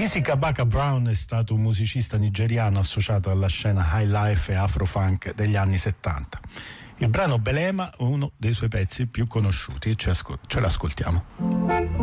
Easy Kabaka Brown è stato un musicista nigeriano associato alla scena high life e afro-funk degli anni 70. Il brano Belema è uno dei suoi pezzi più conosciuti e ce l'ascoltiamo.